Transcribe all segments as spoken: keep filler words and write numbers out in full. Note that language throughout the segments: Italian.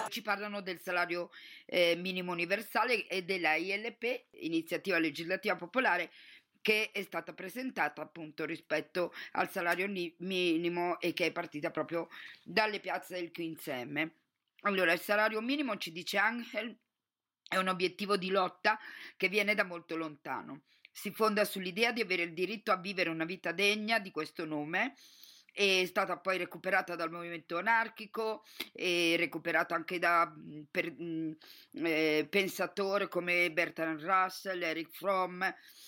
Ci parlano del salario eh, minimo universale e della I L P, iniziativa legislativa popolare, che è stata presentata appunto rispetto al salario ni- minimo e che è partita proprio dalle piazze del Q insieme. Allora, il salario minimo, ci dice Angel, è un obiettivo di lotta che viene da molto lontano. Si fonda sull'idea di avere il diritto a vivere una vita degna di questo nome. È stata poi recuperata dal movimento anarchico e recuperata anche da per, eh, pensatori come Bertrand Russell, Eric Fromm.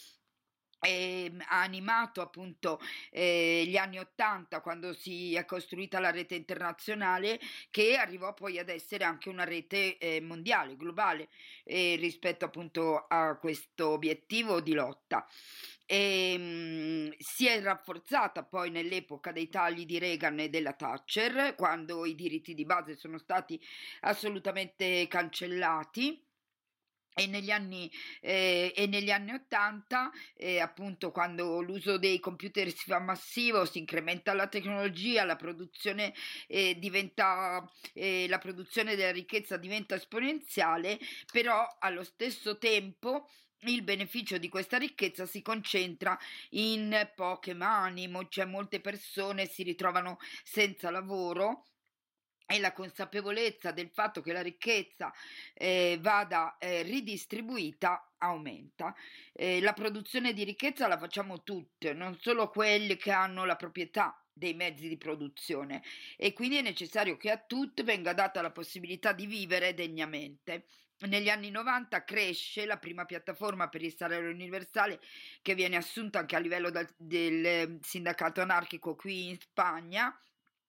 E ha animato appunto eh, gli anni ottanta, quando si è costruita la rete internazionale, che arrivò poi ad essere anche una rete eh, mondiale, globale, eh, rispetto appunto a questo obiettivo di lotta. E, mh, si è rafforzata poi nell'epoca dei tagli di Reagan e della Thatcher, quando i diritti di base sono stati assolutamente cancellati. E negli anni, eh, e negli anni ottanta, eh, appunto, quando l'uso dei computer si fa massivo, si incrementa la tecnologia, la produzione, eh, diventa, eh, la produzione della ricchezza diventa esponenziale, però allo stesso tempo il beneficio di questa ricchezza si concentra in poche mani, cioè molte persone si ritrovano senza lavoro. E la consapevolezza del fatto che la ricchezza eh, vada eh, ridistribuita aumenta. Eh, la produzione di ricchezza la facciamo tutte, non solo quelli che hanno la proprietà dei mezzi di produzione, e quindi è necessario che a tutti venga data la possibilità di vivere degnamente. Negli anni novanta cresce la prima piattaforma per il salario universale, che viene assunta anche a livello del, del sindacato anarchico qui in Spagna.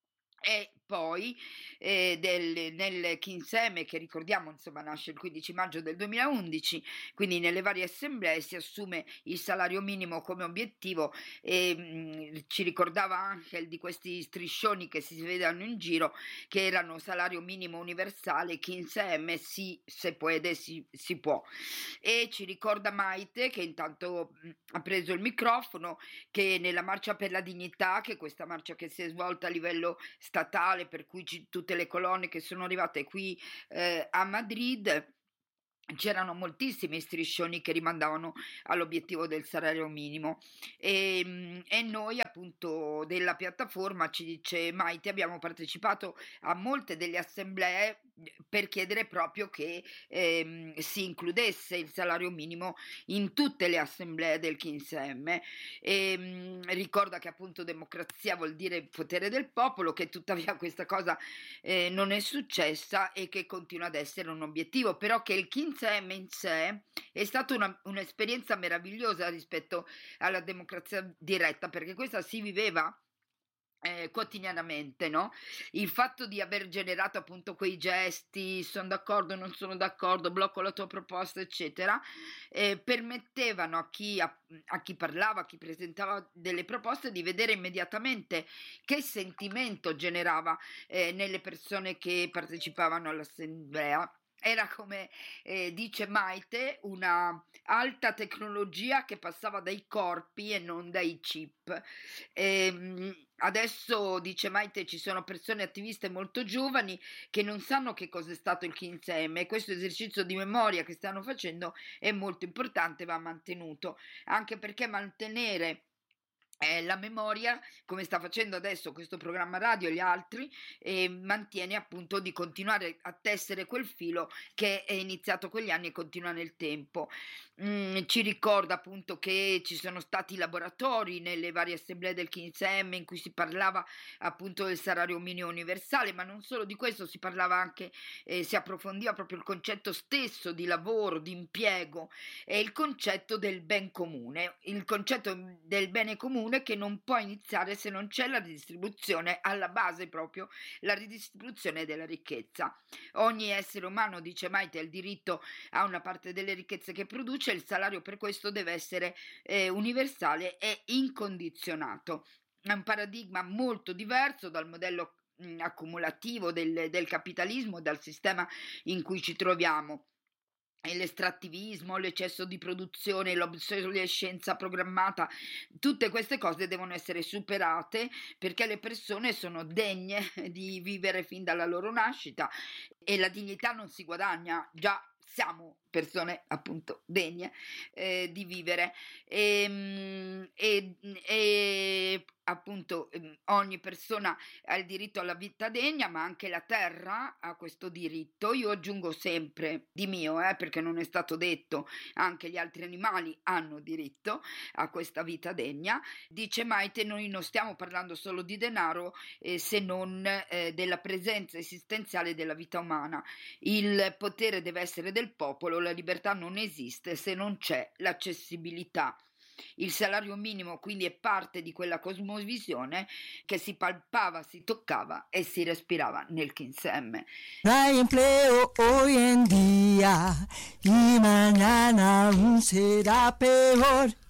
E poi eh, del, nel Q insieme, che ricordiamo insomma nasce il quindici maggio del duemilaundici, quindi nelle varie assemblee si assume il salario minimo come obiettivo. E mh, ci ricordava anche di questi striscioni che si vedono in giro, che erano salario minimo universale, Q insieme, sì, se può, si, si può. E ci ricorda Maite, che intanto mh, ha preso il microfono, che nella marcia per la dignità, che è questa marcia che si è svolta a livello statale, per cui ci, tutte le colonne che sono arrivate qui eh, a Madrid, c'erano moltissimi striscioni che rimandavano all'obiettivo del salario minimo. E, e noi appunto della piattaforma, ci dice Maite, abbiamo partecipato a molte delle assemblee per chiedere proprio che ehm, si includesse il salario minimo in tutte le assemblee del Q insieme. E, mh, ricorda che appunto democrazia vuol dire potere del popolo, che tuttavia questa cosa eh, non è successa e che continua ad essere un obiettivo, però che il Q insieme in sé è stata una, un'esperienza meravigliosa rispetto alla democrazia diretta, perché questa si viveva Eh, quotidianamente, no? Il fatto di aver generato appunto quei gesti, sono d'accordo, non sono d'accordo, blocco la tua proposta, eccetera, eh, permettevano a chi, a, a chi parlava, a chi presentava delle proposte, di vedere immediatamente che sentimento generava eh, nelle persone che partecipavano all'assemblea. Era, come eh, dice Maite, una alta tecnologia che passava dai corpi e non dai chip. E, adesso, dice Maite, ci sono persone attiviste molto giovani che non sanno che cosa è stato il Q insieme, e questo esercizio di memoria che stanno facendo è molto importante, va mantenuto, anche perché mantenere Eh, la memoria, come sta facendo adesso questo programma radio e gli altri, eh, mantiene appunto di continuare a tessere quel filo che è iniziato quegli anni e continua nel tempo. Mm, ci ricorda appunto che ci sono stati laboratori nelle varie assemblee del Q insieme in cui si parlava appunto del salario minimo universale, ma non solo di questo, si parlava anche, eh, si approfondiva proprio il concetto stesso di lavoro, di impiego, e il concetto del ben comune, il concetto del bene comune, che non può iniziare se non c'è la ridistribuzione, alla base proprio la ridistribuzione della ricchezza. Ogni essere umano, dice Maite, ha il diritto a una parte delle ricchezze che produce, il salario per questo deve essere eh, universale e incondizionato. È un paradigma molto diverso dal modello mh, accumulativo del, del capitalismo, dal sistema in cui ci troviamo. e l'estrattivismo, l'eccesso di produzione, l'obsolescenza programmata, tutte queste cose devono essere superate perché le persone sono degne di vivere fin dalla loro nascita e la dignità non si guadagna, già siamo persone appunto degne eh, di vivere e, e, e appunto ogni persona ha il diritto alla vita degna, ma anche la terra ha questo diritto. Io aggiungo sempre di mio, eh, perché non è stato detto, anche gli altri animali hanno diritto a questa vita degna. Dice Maite, noi non stiamo parlando solo di denaro eh, se non eh, della presenza esistenziale della vita umana. Il potere deve essere del popolo, la libertà non esiste se non c'è l'accessibilità. Il salario minimo quindi è parte di quella cosmovisione che si palpava, si toccava e si respirava nel Kinsemme. No hay empleo hoy en día y mañana aún será peor.